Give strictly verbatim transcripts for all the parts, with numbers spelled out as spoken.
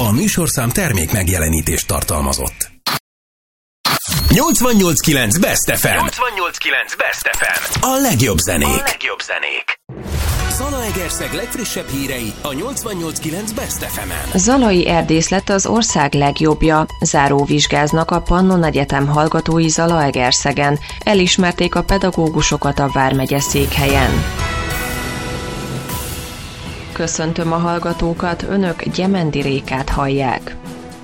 A műsorszám termék megjelenítést tartalmazott. nyolcvannyolc kilenc Best ef em. nyolcvannyolc kilenc Best ef em. A legjobb zenék. A legjobb zenék. Zalaegerszeg legfrissebb hírei a nyolcvannyolc kilenc Best ef emen. Zalai erdész lett az ország legjobbja. Záróvizsgáznak a Pannon Egyetem hallgatói Zalaegerszegen. Elismerték a pedagógusokat a vármegye székhelyen. Köszöntöm a hallgatókat, önök Gyemendi Rékát hallják.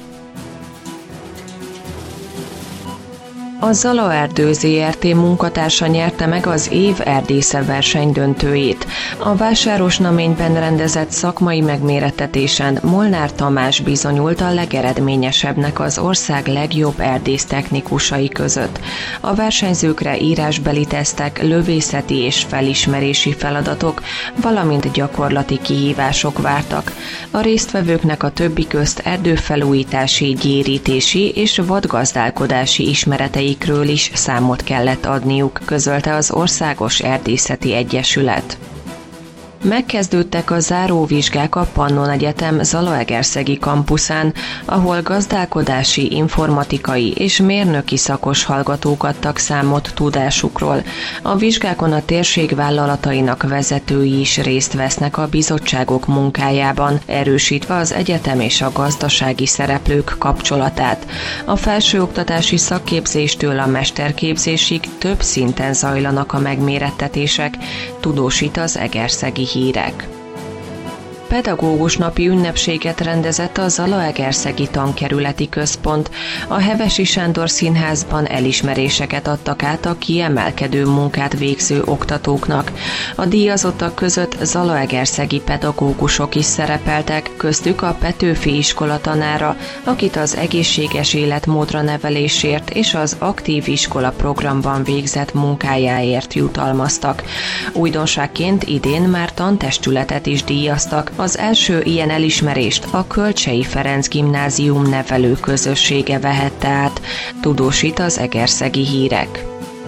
A Zalaerdő zé er té munkatársa nyerte meg az év erdésze verseny döntőjét. A Vásárosnaményben rendezett szakmai megmérettetésen Molnár Tamás bizonyult a legeredményesebbnek az ország legjobb erdész technikusai között. A versenyzőkre írásbeli tesztek, lövészeti és felismerési feladatok, valamint gyakorlati kihívások vártak. A résztvevőknek a többi közt erdőfelújítási, gyérítési és vadgazdálkodási ismeretei ről is számot kellett adniuk, közölte az Országos Erdészeti Egyesület. Megkezdődtek a záróvizsgák a Pannon Egyetem Zalaegerszegi kampuszán, ahol gazdálkodási, informatikai és mérnöki szakos hallgatók adtak számot tudásukról. A vizsgákon a térség vállalatainak vezetői is részt vesznek a bizottságok munkájában, erősítve az egyetem és a gazdasági szereplők kapcsolatát. A felsőoktatási szakképzéstől a mesterképzésig több szinten zajlanak a megmérettetések, tudósít az Egerszegi Hírek. Pedagógus napi ünnepséget rendezett a Zalaegerszegi Tankerületi Központ. A Hevesi Sándor Színházban elismeréseket adtak át a kiemelkedő munkát végző oktatóknak. A díjazottak között zalaegerszegi pedagógusok is szerepeltek, köztük a Petőfi iskola tanára, akit az egészséges életmódra nevelésért és az aktív iskola programban végzett munkájáért jutalmaztak. Újdonságként idén már tantestületet is díjaztak. Az első ilyen elismerést a Kölcsei Ferenc Gimnázium nevelő közössége vehette át, tudósít az Egerszegi Hírek.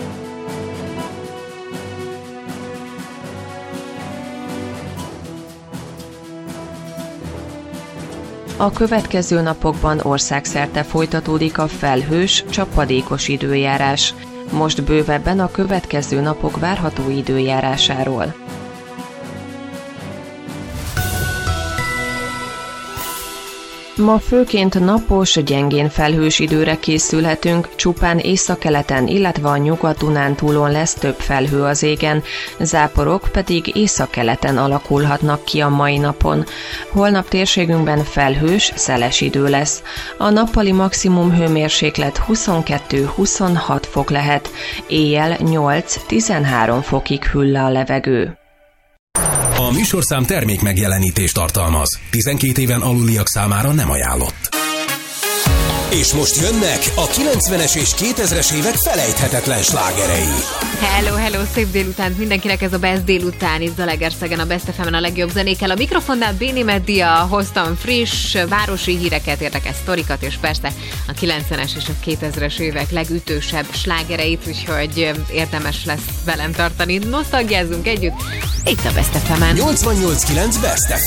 A következő napokban országszerte folytatódik a felhős, csapadékos időjárás. Most bővebben a következő napok várható időjárásáról. Ma főként napos, gyengén felhős időre készülhetünk, csupán északkeleten, illetve a Nyugat-Dunántúlon lesz több felhő az égen, záporok pedig északkeleten alakulhatnak ki a mai napon. Holnap térségünkben felhős, szeles idő lesz. A nappali maximum hőmérséklet huszonkettő-huszonhat fok lehet, éjjel nyolc-tizenhárom fokig hűl le a levegő. A műsorszám termék megjelenítést tartalmaz. tizenkét éven aluliak számára nem ajánlott. És most jönnek a kilencvenes és kétezres évek felejthetetlen slágerei. Hello, hello, szép délutánt mindenkinek, ez a Best délután, itt Zalaegerszegen, a Best ef emen a legjobb zenékkel. A mikrofonnál Béni Meddia, hoztam friss, városi híreket, érdekes sztorikat, és persze a kilencvenes és a kétezres évek legütősebb slágereit, úgyhogy érdemes lesz velem tartani. Nosztalgiázzunk együtt, itt a Best ef emen. nyolcvannyolc kilenc Best ef